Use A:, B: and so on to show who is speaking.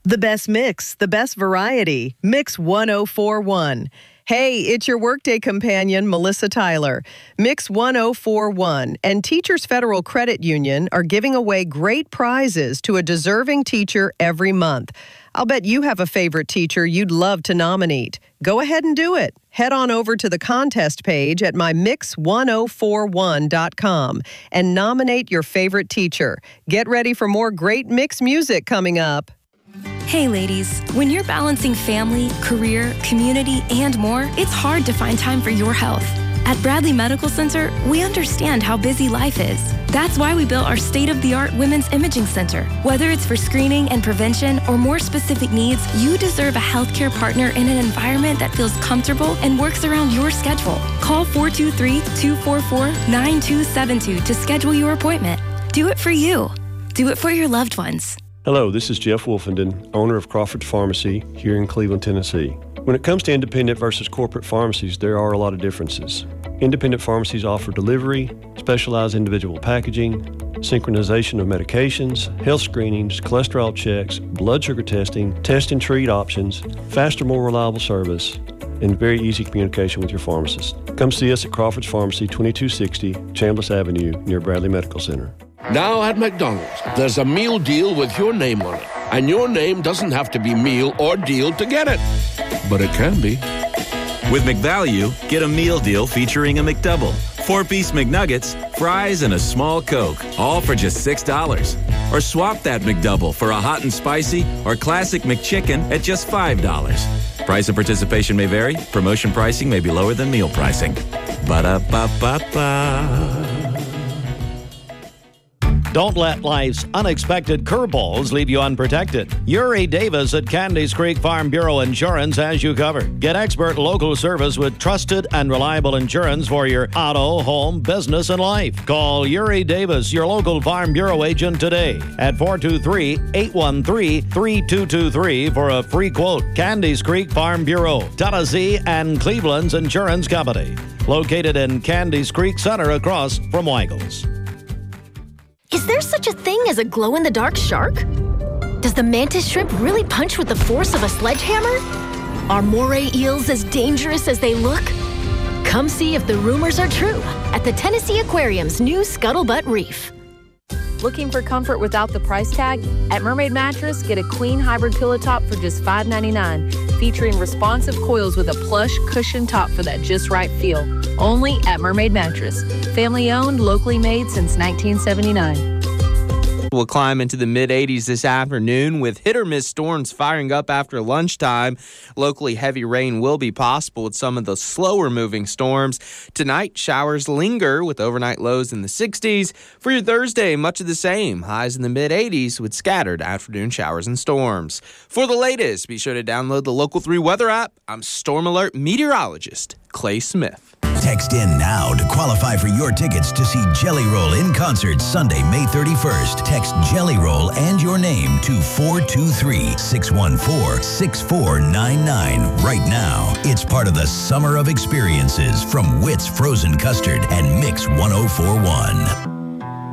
A: The best mix, the best variety. Mix 1041. Hey, it's your workday companion, Melissa Tyler. Mix 1041 and Teachers Federal Credit Union are giving away great prizes to a deserving teacher every month. I'll bet you have a favorite teacher you'd love to nominate. Go ahead and do it. Head on over to the contest page at mymix1041.com and nominate your favorite teacher. Get ready for more great mix music coming up.
B: Hey ladies, when you're balancing family, career, community, and more, it's hard to find time for your health. At Bradley Medical Center, we understand how busy life is. That's why we built our state-of-the-art Women's Imaging Center. Whether it's for screening and prevention or more specific needs, you deserve a healthcare partner in an environment that feels comfortable and works around your schedule. Call 423-244-9272 to schedule your appointment. Do it for you. Do it for your loved ones.
C: Hello, this is Jeff Wolfenden, owner of Crawford Pharmacy here in Cleveland, Tennessee. When it comes to independent versus corporate pharmacies, there are a lot of differences. Independent pharmacies offer delivery, specialized individual packaging, synchronization of medications, health screenings, cholesterol checks, blood sugar testing, test and treat options, faster, more reliable service, and very easy communication with your pharmacist. Come see us at Crawford's Pharmacy, 2260 Chambliss Avenue, near Bradley Medical Center.
D: Now at McDonald's, there's a meal deal with your name on it. And your name doesn't have to be meal or deal to get it. But it can be.
E: With McValue, get a meal deal featuring a McDouble, 4-piece McNuggets, fries, and a small Coke, all for just $6. Or swap that McDouble for a hot and spicy or classic McChicken at just $5. Price and participation may vary. Promotion pricing may be lower than meal pricing. Ba-da-ba-ba-ba.
F: Don't let life's unexpected curveballs leave you unprotected. Uri Davis at Candies Creek Farm Bureau Insurance has you covered. Get expert local service with trusted and reliable insurance for your auto, home, business, and life. Call Uri Davis, your local Farm Bureau agent today at 423-813-3223 for a free quote. Candies Creek Farm Bureau, Tennessee and Cleveland's insurance company. Located in Candies Creek Center across from Weigel's.
G: Is there such a thing as a glow-in-the-dark shark? Does the mantis shrimp really punch with the force of a sledgehammer? Are moray eels as dangerous as they look? Come see if the rumors are true at the Tennessee Aquarium's new Scuttlebutt Reef.
H: Looking for comfort without the price tag? At Mermaid Mattress, get a queen hybrid pillow top for just $5.99, featuring responsive coils with a plush cushion top for that just right feel. Only at Mermaid Mattress. Family owned, locally made since 1979.
I: We'll climb into the mid-80s this afternoon with hit-or-miss storms firing up after lunchtime. Locally, heavy rain will be possible with some of the slower-moving storms. Tonight, showers linger with overnight lows in the 60s. For your Thursday, much of the same. Highs in the mid-80s with scattered afternoon showers and storms. For the latest, be sure to download the Local 3 weather app. I'm Storm Alert meteorologist Clay Smith.
J: Text in now to qualify for your tickets to see Jelly Roll in concert Sunday, May 31st. Text Jelly Roll and your name to 423-614-6499 right now. It's part of the Summer of Experiences from Witt's Frozen Custard and Mix 1041.